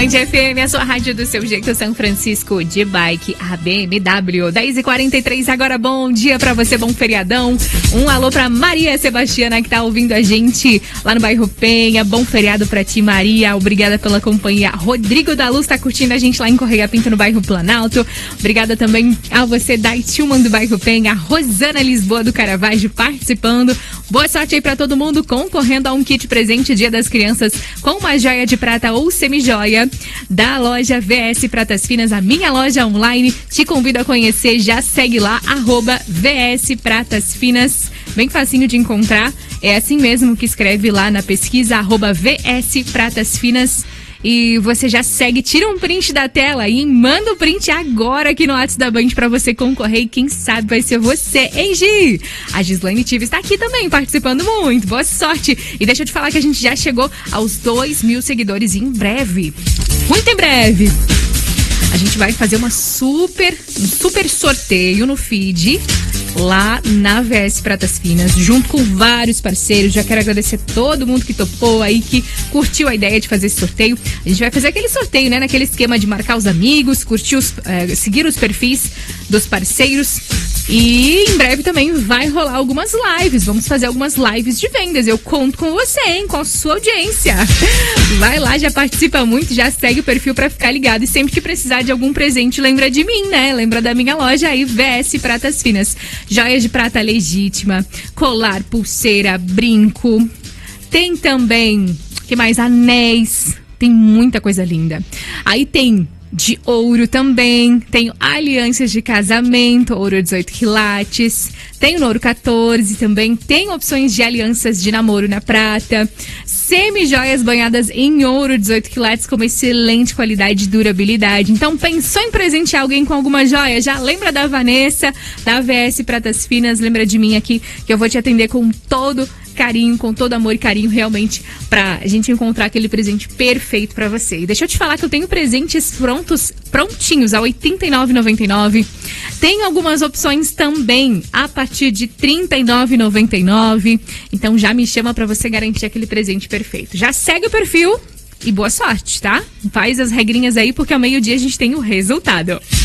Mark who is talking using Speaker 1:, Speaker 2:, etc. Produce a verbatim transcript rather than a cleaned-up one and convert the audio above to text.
Speaker 1: Band F M, a sua rádio do seu jeito, São Francisco de bike, a B M W. dez e quarenta e três agora, bom dia pra você, bom feriadão. Um alô pra Maria Sebastiana que tá ouvindo a gente lá no bairro Penha. Bom feriado pra ti, Maria. Obrigada pela companhia. Rodrigo da Luz tá curtindo a gente lá em Correia Pinto, no bairro Planalto. Obrigada também a você da Itilman do bairro Penha. Rosana Lisboa do Caravaggio participando. Boa sorte aí pra todo mundo concorrendo a um kit presente Dia das Crianças com uma joia de prata ou semijoia da loja V S Pratas Finas, a minha loja online. Te convido a conhecer, já segue lá, arroba V S Pratas Finas. Bem facinho de encontrar, é assim mesmo que escreve lá na pesquisa, arroba V S Pratas Finas. E você já segue, tira um print da tela e manda o print agora aqui no WhatsApp da Band pra você concorrer e quem sabe vai ser você, hein, Gi? A Gislaine Tive está aqui também participando muito, boa sorte. E deixa eu te falar que a gente já chegou aos dois mil seguidores em breve, muito em breve. A gente vai fazer uma super, um super sorteio no feed lá na V S Pratas Finas, junto com vários parceiros. Já quero agradecer todo mundo que topou aí, que curtiu a ideia de fazer esse sorteio. A gente vai fazer aquele sorteio, né, naquele esquema de marcar os amigos, curtir os, é, seguir os perfis dos parceiros. E em breve também vai rolar algumas lives. Vamos fazer algumas lives de vendas. Eu conto com você, hein, com a sua audiência. Vai lá, já participa muito, já segue o perfil pra ficar ligado. E sempre que precisar de algum presente, lembra de mim, né? Lembra da minha loja aí, V S Pratas Finas. Joias de prata legítima, colar, pulseira, brinco. Tem também, que mais? Anéis. Tem muita coisa linda. Aí tem de ouro também, tenho alianças de casamento, ouro dezoito quilates, tenho no ouro quatorze também, tem opções de alianças de namoro na prata, semi-joias banhadas em ouro dezoito quilates com uma excelente qualidade e durabilidade. Então, pensou em presentear alguém com alguma joia? Já lembra da Vanessa, da V S Pratas Finas, lembra de mim aqui, que eu vou te atender com todo carinho, com todo amor e carinho, realmente, pra gente encontrar aquele presente perfeito pra você. E deixa eu te falar que eu tenho presentes prontos, prontinhos, a oitenta e nove reais e noventa e nove centavos. Tem algumas opções também a partir de trinta e nove reais e noventa e nove centavos. Então já me chama pra você garantir aquele presente perfeito. Já segue o perfil e boa sorte, tá? Faz as regrinhas aí, porque ao meio-dia a gente tem o resultado.